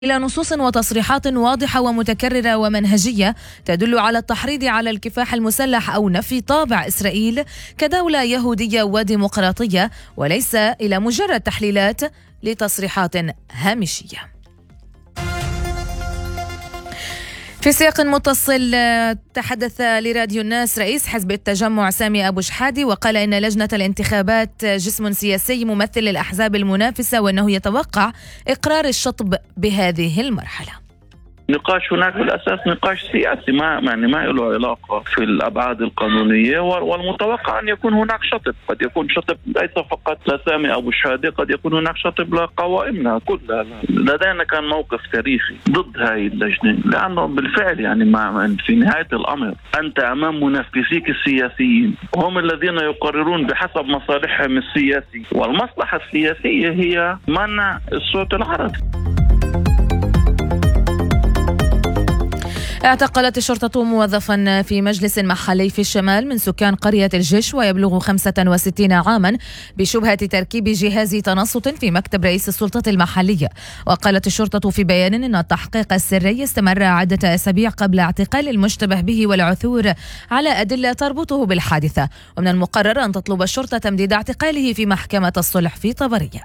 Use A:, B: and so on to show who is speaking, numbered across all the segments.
A: إلى نصوص وتصريحات واضحة ومتكررة ومنهجية تدل على التحريض على الكفاح المسلح أو نفي طابع إسرائيل كدولة يهودية وديمقراطية، وليس إلى مجرد تحليلات لتصريحات هامشية. في سياق متصل تحدث لراديو الناس رئيس حزب التجمع سامي أبو شحادي وقال إن لجنة الانتخابات جسم سياسي ممثل للأحزاب المنافسة، وأنه يتوقع إقرار الشطب بهذه المرحلة.
B: نقاش هناك بالأساس نقاش سياسي ما له علاقة في الأبعاد القانونية، والمتوقع أن يكون هناك شطب. قد يكون شطب ليس فقط لسامي أبو شحادي، قد يكون هناك شطب لقوائمنا كلها. لدينا كان موقف تاريخي ضد هاي اللجنة، لأنه بالفعل في نهاية الأمر أنت أمام منافسيك السياسيين، هم الذين يقررون بحسب مصالحهم السياسية، والمصلحة السياسية هي منع الصوت العربي.
A: اعتقلت الشرطة موظفا في مجلس محلي في الشمال من سكان قرية الجيش ويبلغ 65 عاما بشبهة تركيب جهاز تنصت في مكتب رئيس السلطة المحلية. وقالت الشرطة في بيان أن التحقيق السري استمر عدة أسابيع قبل اعتقال المشتبه به والعثور على أدلة تربطه بالحادثة، ومن المقرر أن تطلب الشرطة تمديد اعتقاله في محكمة الصلح في طبرية.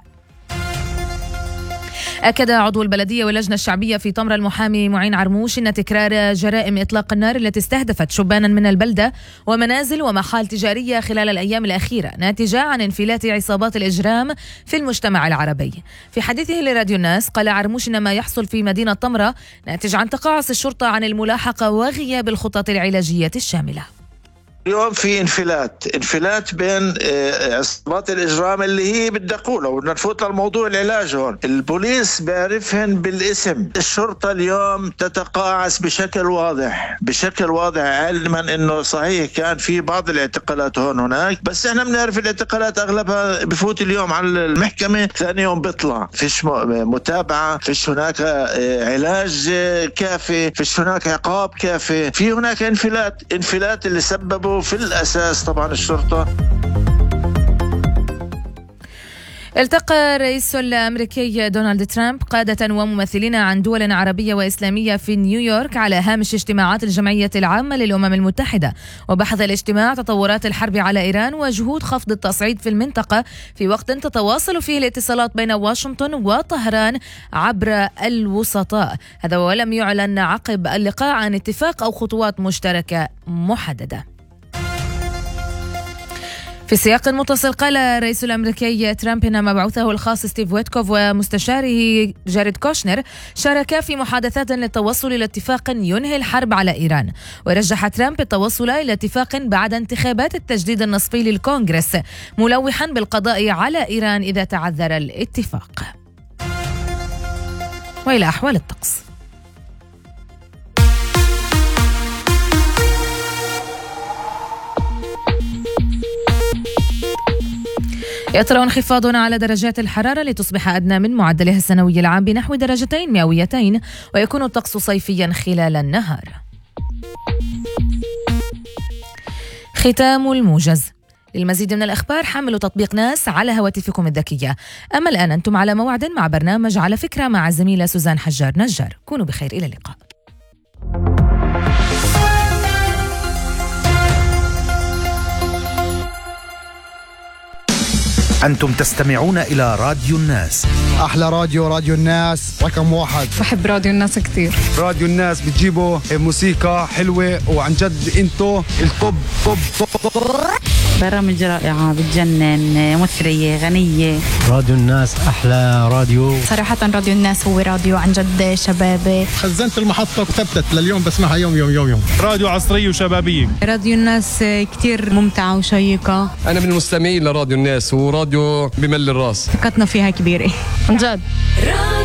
A: أكد عضو البلدية واللجنة الشعبية في طمرة المحامي معين عرموش أن تكرار جرائم إطلاق النار التي استهدفت شبانا من البلدة ومنازل ومحال تجارية خلال الأيام الأخيرة ناتجة عن انفلات عصابات الإجرام في المجتمع العربي. في حديثه لراديو الناس قال عرموش أن ما يحصل في مدينة طمرة ناتج عن تقاعس الشرطة عن الملاحقة وغياب الخطط العلاجية الشاملة.
C: اليوم في انفلات بين عصابات الإجرام اللي هي بدقوا لو نفوت للموضوع العلاج. هون البوليس بعرفهن بالاسم، الشرطة اليوم تتقاعس بشكل واضح علما انه صحيح كان في بعض الاعتقالات هون هناك، بس احنا بنعرف الاعتقالات اغلبها بفوت اليوم على المحكمة، ثاني يوم بيطلع، فيش متابعة، فيش هناك علاج كافي، فيش هناك عقاب كافي، في هناك انفلات اللي سببوا في الأساس طبعا الشرطة.
A: التقى الرئيس الأمريكي دونالد ترامب قادة وممثلين عن دول عربية وإسلامية في نيويورك على هامش اجتماعات الجمعية العامة للأمم المتحدة. وبحث الاجتماع تطورات الحرب على إيران وجهود خفض التصعيد في المنطقة في وقت تتواصل فيه الاتصالات بين واشنطن وطهران عبر الوسطاء. هذا ولم يعلن عقب اللقاء عن اتفاق أو خطوات مشتركة محددة. في سياق متصل قال الرئيس الأمريكي ترامب أن مبعوثه الخاص ستيف ويتكوف ومستشاره جاريد كوشنر شاركا في محادثات للتوصل إلى اتفاق ينهي الحرب على إيران. ورجح ترامب التوصل إلى اتفاق بعد انتخابات التجديد النصفي للكونغرس، ملوحا بالقضاء على إيران إذا تعذر الاتفاق. وإلى أحوال الطقس. يطرأ انخفاض على درجات الحرارة لتصبح أدنى من معدلها السنوي العام بنحو 2 درجات مئويتين، ويكون الطقس صيفيا خلال النهار. ختام الموجز. للمزيد من الأخبار حملوا تطبيق ناس على هواتفكم الذكية. أما الآن أنتم على موعد مع برنامج على فكرة مع الزميلة سوزان حجار نجار. كونوا بخير، إلى اللقاء.
D: أنتم تستمعون إلى راديو الناس.
E: أحلى راديو الناس رقم 1.
F: بحب راديو الناس كتير.
E: راديو الناس بتجيبوا موسيقى حلوة وعن جد انتو الطب.
G: برامج رائعة بتجنن، مثرية غنية.
H: راديو الناس أحلى راديو
F: صراحة. راديو الناس هو راديو عن جد شبابي.
E: خزنت المحطة وثبتت لليوم بسمعها يوم. راديو عصرية وشبابية.
F: راديو الناس كتير ممتعة وشيقة.
I: أنا من المستمعين لراديو الناس، وراديو بمل الراس،
F: ثقتنا فيها كبيرة عن جد.